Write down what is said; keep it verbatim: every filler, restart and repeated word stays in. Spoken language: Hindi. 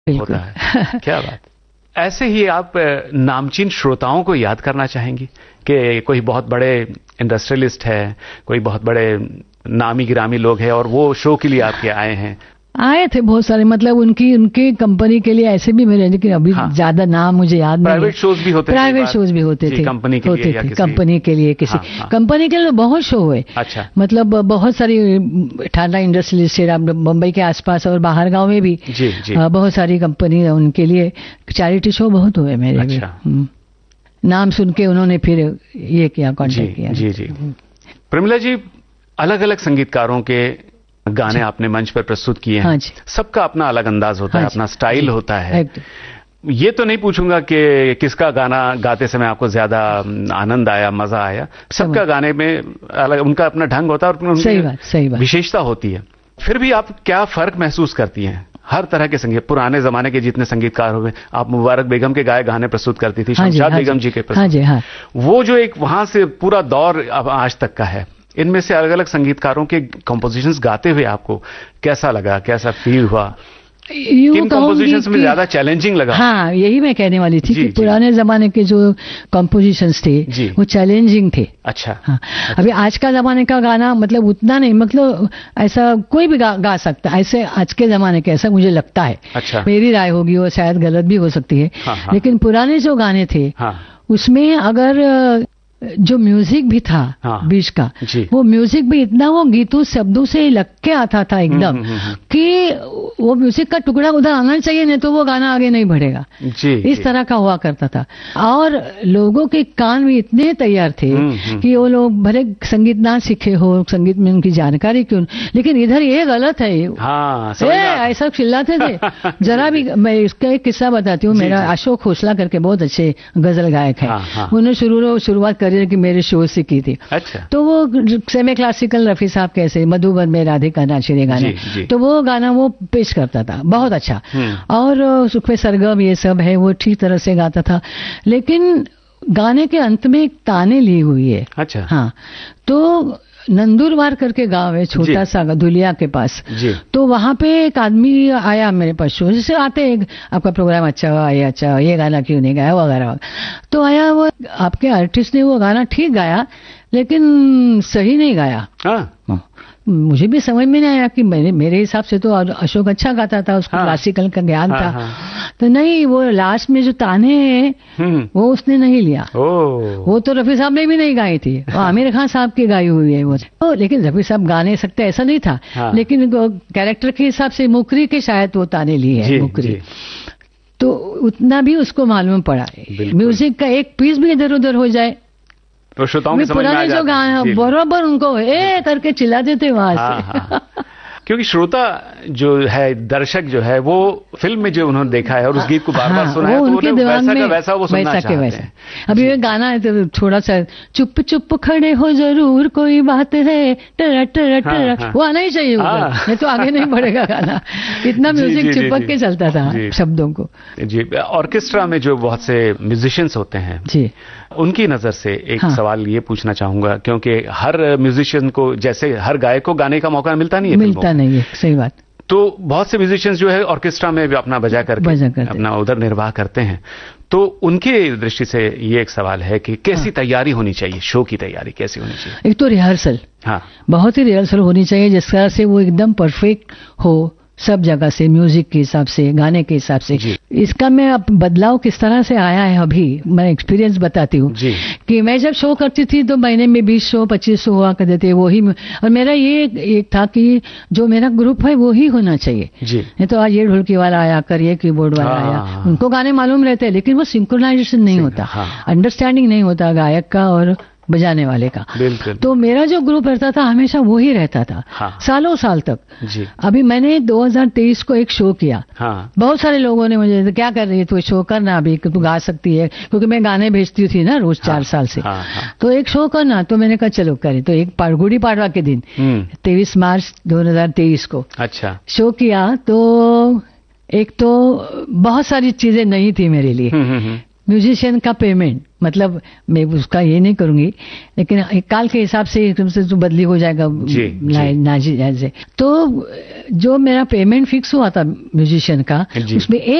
होता है। क्या बात। ऐसे ही आप नामचीन श्रोताओं को याद करना चाहेंगी कि कोई बहुत बड़े इंडस्ट्रियलिस्ट है, कोई बहुत बड़े नामी गिरामी लोग हैं और वो शो के लिए आपके आए हैं? आए थे बहुत सारे, मतलब उनकी उनकी कंपनी के लिए ऐसे भी मेरे, लेकिन अभी हाँ। ज्यादा नाम मुझे याद नहीं। प्राइवेट शोज भी होते थे, प्राइवेट शोज भी होते थे, कंपनी के होते लिए या थे, किसी कंपनी के लिए किसी हाँ, हाँ। कंपनी के लिए बहुत शो हुए। अच्छा। मतलब बहुत सारी ठाणा इंडस्ट्रियलिस्ट, बम्बई के आसपास और बाहर गांव में भी जी, जी। बहुत सारी कंपनी, उनके लिए चैरिटी शो बहुत हुए मेरे। अच्छा। भी नाम सुन के उन्होंने फिर ये किया, कॉन्टेक्ट किया। जी जी। प्रमिला जी, अलग अलग संगीतकारों के गाने आपने मंच पर प्रस्तुत किए हैं। हाँ, सबका अपना अलग अंदाज होता हाँ, है, अपना स्टाइल होता है। एक ये तो नहीं पूछूंगा कि किसका गाना गाते समय आपको ज्यादा आनंद आया, मजा आया। सबका गाने में अलग उनका अपना ढंग होता है और सही बात, सही बात, विशेषता होती है। फिर भी आप क्या फर्क महसूस करती हैं? हर तरह के संगीत, पुराने जमाने के जितने संगीतकार हुए, आप मुबारक बेगम के गाए गाने प्रस्तुत करती थी, शमशाद बेगम जी के प्रस्तुत, वो जो एक वहां से पूरा दौर अब आज तक का है, इनमें से अलग अलग संगीतकारों के कंपोजिशंस गाते हुए आपको कैसा लगा, कैसा फील हुआ? किन कंपोजिशंस में ज्यादा चैलेंजिंग लगा? हाँ, यही मैं कहने वाली थी जी, कि पुराने जमाने के जो कंपोजिशंस थे वो चैलेंजिंग थे। अच्छा। हाँ। अच्छा। अभी आज का जमाने का गाना मतलब उतना नहीं, मतलब ऐसा कोई भी गा, गा सकता, ऐसे आज के जमाने के, ऐसा मुझे लगता है। अच्छा। मेरी राय होगी, वो शायद गलत भी हो सकती है। हाँ, हाँ। लेकिन पुराने जो गाने थे हाँ। उसमें अगर जो म्यूजिक भी था हाँ, बीच का, वो म्यूजिक भी इतना वो गीतों शब्दों से लग के आता था एकदम कि वो म्यूजिक का टुकड़ा उधर आना चाहिए, नहीं तो वो गाना आगे नहीं बढ़ेगा। जी, इस जी। तरह का हुआ करता था। और लोगों के कान भी इतने तैयार थे कि वो लोग भले संगीत ना सीखे हो, संगीत में उनकी जानकारी क्यों, लेकिन इधर ये गलत है, हाँ, ऐसा चिल्लाते थे। जरा भी, मैं इसका एक किस्सा बताती हूँ। मेरा अशोक खोसला करके बहुत अच्छे गजल गायक है, उन्होंने शुरू शुरुआत कि मेरे शो से की थी। अच्छा। तो वो सेमी क्लासिकल रफी साहब कैसे मधुबन में राधिका नाचिरे गाने, तो वो गाना वो पेश करता था बहुत अच्छा, और सुखवे सरगम ये सब है, वो ठीक तरह से गाता था। लेकिन गाने के अंत में एक ताने ली हुई है। अच्छा। हाँ, तो नंदुरबार करके गांव है छोटा सा धुलिया के पास, तो वहां पे एक आदमी आया मेरे पास, शो जैसे आते हैं, आपका प्रोग्राम अच्छा हुआ, ये अच्छा, ये गाना क्यों नहीं गाया वगैरह। तो आया वो, आपके आर्टिस्ट ने वो गाना ठीक गाया लेकिन सही नहीं गाया। हाँ। मुझे भी समझ में नहीं आया कि मेरे मेरे हिसाब से तो अशोक अच्छा गाता था, उसको हाँ, क्लासिकल का ज्ञान हाँ, था हाँ, तो नहीं, वो लास्ट में जो ताने हैं वो उसने नहीं लिया। वो तो रफी साहब ने भी नहीं गाई थी, वो आमिर खान साहब की गाई हुई है वो। तो लेकिन रफी साहब गा नहीं सकते ऐसा नहीं था, हाँ, लेकिन कैरेक्टर के हिसाब से मुकरी के शायद वो ताने लिए है, मुकरी, तो उतना भी उसको मालूम पड़ा। म्यूजिक का एक पीस भी इधर उधर हो जाए तो श्रोताओं में समझ में आ जाता है। जो गाना बराबर उनको ए करके चिल्लाते थे वहां से। हाँ, हाँ। क्योंकि श्रोता जो है, दर्शक जो है, वो फिल्म में जो उन्होंने देखा है और उस गीत को बार बार सुना है, तो उनके दिमाग में वैसा वो सुनना चाहते हैं। अभी ये गाना है तो थोड़ा सा चुप चुप खड़े हो जरूर कोई बात है, टर टर टर, वो आना ही चाहिए, नहीं तो आगे नहीं बढ़ेगा गाना। इतना म्यूजिक चिपक के चलता था शब्दों को। जी, ऑर्केस्ट्रा में जो बहुत से म्यूजिशियंस होते हैं जी, उनकी नजर से एक हाँ, सवाल ये पूछना चाहूंगा, क्योंकि हर म्यूजिशियन को, जैसे हर गायक को गाने का मौका मिलता नहीं है, मिलता नहीं है, सही बात। तो बहुत से म्यूजिशियंस जो है ऑर्केस्ट्रा में भी अपना बजा करके अपना उधर निर्वाह करते हैं, तो उनके दृष्टि से ये एक सवाल है कि कैसी हाँ, तैयारी होनी चाहिए, शो की तैयारी कैसी होनी चाहिए? एक तो रिहर्सल, हाँ, बहुत ही रिहर्सल होनी चाहिए, जिस तरह से वो एकदम परफेक्ट हो सब जगह से, म्यूजिक के हिसाब से, गाने के हिसाब से। इसका मैं अब बदलाव किस तरह से आया है, अभी मैं एक्सपीरियंस बताती हूँ कि मैं जब शो करती थी तो महीने में बीस शो पच्चीस शो हुआ करते थे, वही, और मेरा ये एक था कि जो मेरा ग्रुप है वो ही होना चाहिए। नहीं तो आज ये ढोलकी वाला आया कर, ये कीबोर्ड वाला आया, उनको गाने मालूम रहते हैं लेकिन वो सिंक्रोनाइजेशन नहीं होता, अंडरस्टैंडिंग नहीं होता गायक का और बजाने वाले का। तो मेरा जो ग्रुप रहता था हमेशा वो ही रहता था, हाँ, सालों साल तक। जी। अभी मैंने दो हज़ार तेईस को एक शो किया, हाँ, बहुत सारे लोगों ने मुझे, क्या कर रही है तू, शो करना अभी, तू गा सकती है, क्योंकि मैं गाने भेजती थी ना रोज, हाँ, चार साल से, हाँ, हाँ, तो एक शो करना, तो मैंने कहा चलो करे। तो एक गुड़ी पाड़वा के दिन तेईस मार्च दो हजार तेईस को अच्छा शो किया। तो एक तो बहुत सारी चीजें नहीं थी मेरे लिए, म्यूजिशियन का पेमेंट, मतलब मैं उसका ये नहीं करूंगी, लेकिन काल के हिसाब से एकदम से तो बदली हो जाएगा नाजी से। तो जो मेरा पेमेंट फिक्स हुआ था म्यूजिशियन का, उसमें एक